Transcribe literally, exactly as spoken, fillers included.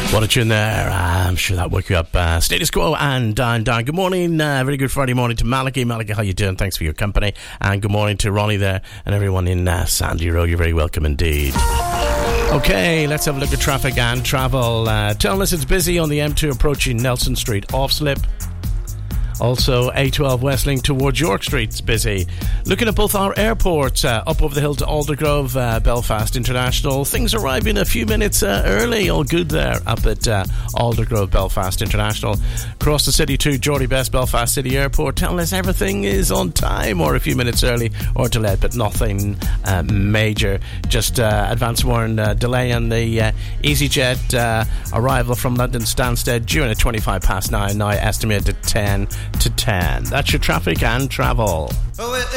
What a tune there. I'm sure that woke you up. Uh, Status Quo and Don Don. Good morning. Uh, very good Friday morning to Malachy. Malachy, how you doing? Thanks for your company. And good morning to Ronnie there and everyone in uh, Sandy Road. You're very welcome indeed. Okay, let's have a look at traffic and travel. Uh, telling us it's busy on the M two approaching Nelson Street. Off slip. Also, A twelve Westlink towards York Street's busy. Looking at both our airports, uh, up over the hill to Aldergrove, uh, Belfast International. Things arriving a few minutes uh, early. All good there up at uh, Aldergrove, Belfast International. Across the city to Geordie Best, Belfast City Airport. Telling us everything is on time or a few minutes early or delayed, but nothing uh, major. Just uh, advance warning uh, delay on the uh, EasyJet uh, arrival from London Stansted during at twenty-five past nine. Now estimated at ten to ten. That's your traffic and travel. Oh,